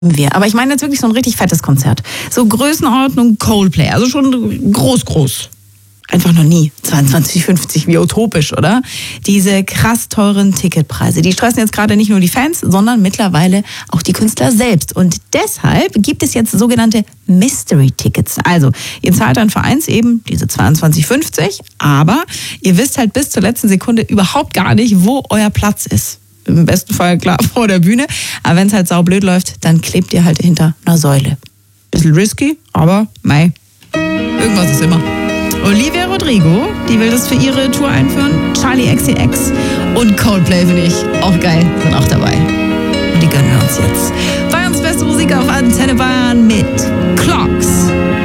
Aber ich meine jetzt wirklich so ein richtig fettes Konzert. So Größenordnung Coldplay, also schon groß. Einfach noch nie. 22,50, wie utopisch, oder? Diese krass teuren Ticketpreise, die stressen jetzt gerade nicht nur die Fans, sondern mittlerweile auch die Künstler selbst. Und deshalb gibt es jetzt sogenannte Mystery-Tickets. Also, ihr zahlt dann für eins eben diese 22,50, aber ihr wisst halt bis zur letzten Sekunde überhaupt gar nicht, wo euer Platz ist. Im besten Fall, klar, vor der Bühne. Aber wenn es halt saublöd läuft, dann klebt ihr halt hinter einer Säule. Bisschen risky, aber mei, irgendwas ist immer. Olivia Rodrigo, die will das für ihre Tour einführen. Charli XCX und Coldplay finde ich auch geil, sind auch dabei. Und die gönnen wir uns jetzt. Bayerns beste Musik auf Antenne Bayern mit Clocks.